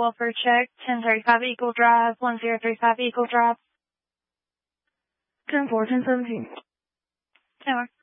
welfare check, 1035 Eagle Drive, 1035 Eagle Drive. 10-4, 1017. 10